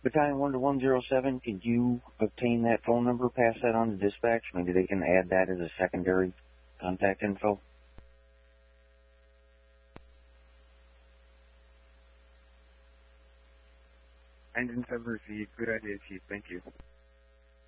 Battalion 1 to 107, could you obtain that phone number, pass that on to dispatch? Maybe they can add that as a secondary contact info. Engine 7 received. Good idea, Chief. Thank you.